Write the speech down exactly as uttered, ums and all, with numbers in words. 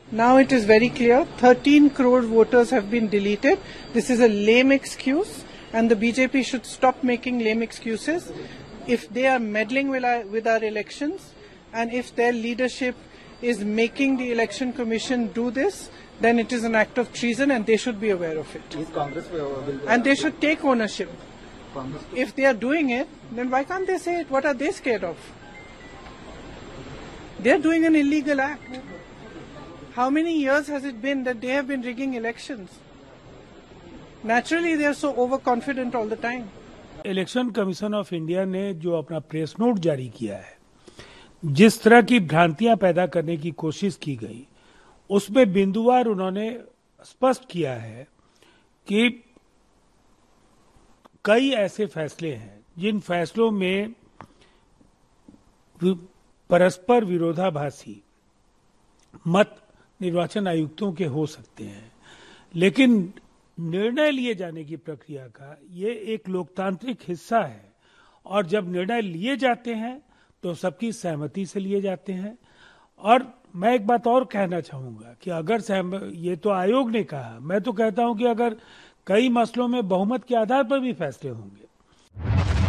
Now it is very clear, thirteen crore voters have been deleted. This is a lame excuse and the B J P should stop making lame excuses. If they are meddling with our, with our elections and if their leadership is making the election commission do this, then it is an act of treason and they should be aware of it. Is Congress will, and they should take ownership. Congress. If they are doing it, then why can't they say it? What are they scared of? They are doing an illegal act. How many years has it been that they have been rigging elections? Naturally, they are so overconfident all the time. Election commission of India ने जो अपना press note जारी किया है, जिस तरह की भ्रांतियां पैदा करने की कोशिश की गई, उसमें बिंदुवार उन्होंने स्पष्ट किया है कि कई ऐसे फैसले हैं जिन फैसलों में परस्पर विरोधाभासी मत निर्वाचन आयुक्तों के हो सकते हैं, लेकिन निर्णय लिए जाने की प्रक्रिया का ये एक लोकतांत्रिक हिस्सा है और जब निर्णय लिए जाते हैं तो सबकी सहमति से लिए जाते हैं। और मैं एक बात और कहना चाहूंगा कि अगर सहमति, ये तो आयोग ने कहा, मैं तो कहता हूं कि अगर कई मसलों में बहुमत के आधार पर भी फैसले होंगे